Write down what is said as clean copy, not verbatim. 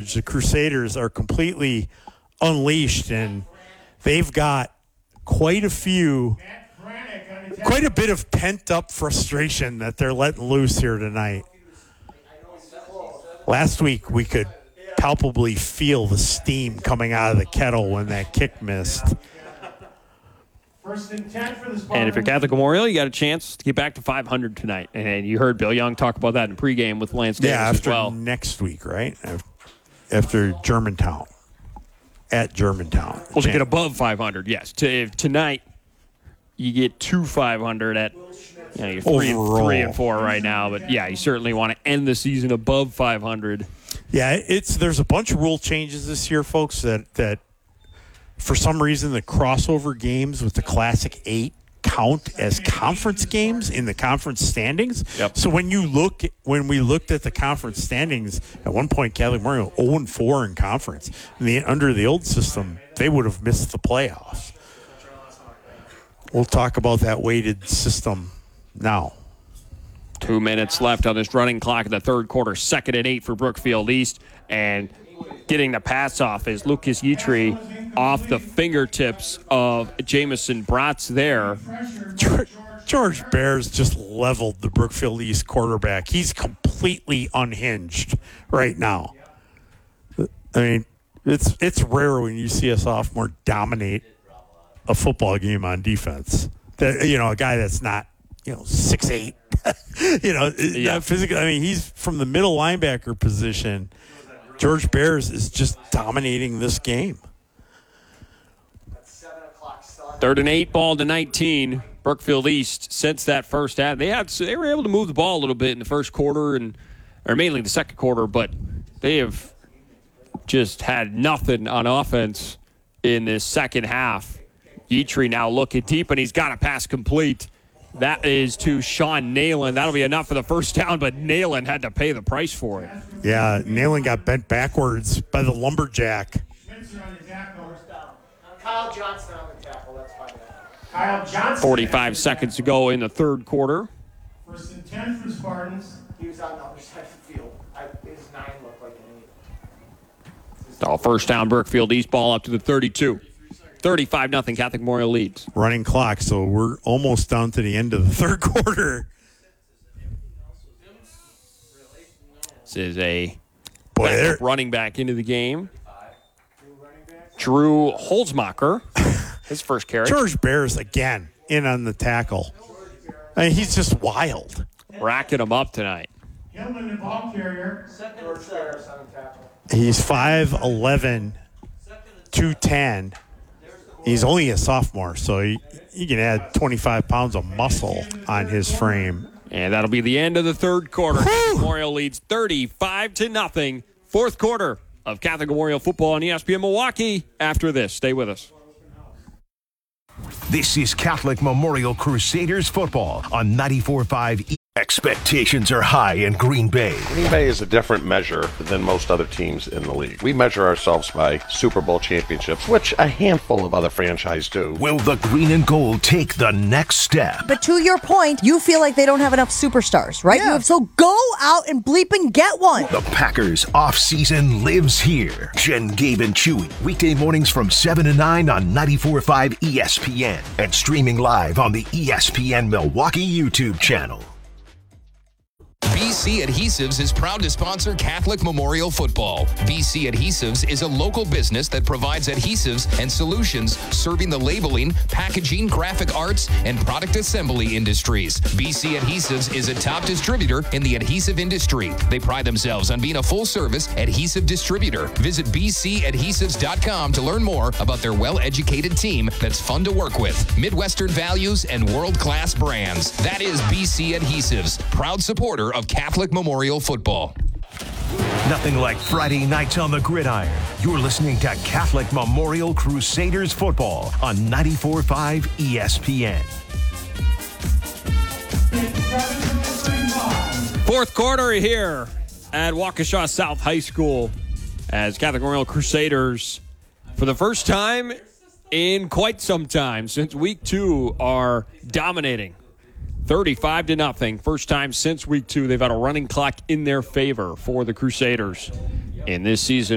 large, the Crusaders are completely unleashed, and they've got quite a bit of pent-up frustration that they're letting loose here tonight. Last week, we could palpably feel the steam coming out of the kettle when that kick missed. And if you're Catholic Memorial, you got a chance to get back to 500 tonight. And you heard Bill Young talk about that in pregame with Lance Davis after as well. Next week, right? After Germantown. At Germantown. Well, to get above 500, yes. Tonight, you get to 500 at you're 3 and 4 right now. But, yeah, you certainly want to end the season above 500. Yeah, there's a bunch of rule changes this year, folks, that for some reason the crossover games with the Classic 8 count as conference games in the conference standings. Yep. So when we looked at the conference standings, at one point Catholic Memorial 0-4 in conference. Under the old system, they would have missed the playoffs. We'll talk about that weighted system now. 2 minutes left on this running clock in the third quarter. 2nd and 8 for Brookfield East. And getting the pass off is Lucas Yetri off the fingertips of Jamison Bratz there. George Bears just leveled the Brookfield East quarterback. He's completely unhinged right now. I mean, it's rare when you see a sophomore dominate a football game on defense. A guy that's not, 6'8", not physically. I mean, he's from the middle linebacker position. George Bears is just dominating this game. 3rd and 8, ball to 19. Brookfield East, since that first half, they were able to move the ball a little bit in the first quarter or mainly the second quarter, but they have just had nothing on offense in this second half. Yetri now looking deep, and he's got a pass complete. That is to Sean Nalen. That'll be enough for the first down, but Nalen had to pay the price for it. Yeah, Nalen got bent backwards by the lumberjack. Kyle Johnson on the tackle. That's fine. Kyle Johnson. 45 seconds to go in the third quarter. 1st and 10 for Spartans. He was on the other side of the field. His 9 looked like an 8. First down, Brookfield East, ball up to the 32. 35-0 Catholic Memorial leads. Running clock, so we're almost down to the end of the third quarter. This is a running back into the game. Drew Holzmacher, his first carry. George Bears again in on the tackle. I mean, he's just wild. Racking him up tonight. Hillman, the ball carrier. George Bears on the tackle. He's 5'11", 210. He's only a sophomore, so he can add 25 pounds of muscle on his frame. And that'll be the end of the third quarter. Memorial leads 35-0. Fourth quarter of Catholic Memorial football on ESPN Milwaukee. After this, stay with us. This is Catholic Memorial Crusaders football on 94.5. Expectations are high in Green Bay. Green Bay is a different measure than most other teams in the league. We measure ourselves by Super Bowl championships, which a handful of other franchises do. Will the green and gold take the next step? But to your point, you feel like they don't have enough superstars, right? Yeah. So go out and bleep and get one. The Packers off-season lives here. Jen, Gabe, and Chewy. Weekday mornings from 7 to 9 on 94.5 ESPN. And streaming live on the ESPN Milwaukee YouTube channel. BC Adhesives is proud to sponsor Catholic Memorial Football. BC Adhesives is a local business that provides adhesives and solutions serving the labeling, packaging, graphic arts, and product assembly industries. BC Adhesives is a top distributor in the adhesive industry. They pride themselves on being a full-service adhesive distributor. Visit bcadhesives.com to learn more about their well-educated team that's fun to work with, Midwestern values, and world-class brands. That is BC Adhesives, proud supporter of Catholic Memorial Football. Nothing like Friday nights on the gridiron. You're listening to Catholic Memorial Crusaders football on 94.5 ESPN. Fourth quarter here at Waukesha South High School as Catholic Memorial Crusaders, for the first time in quite some time, since week 2, are dominating 35-0. First time since week 2 they've had a running clock in their favor for the Crusaders in this season.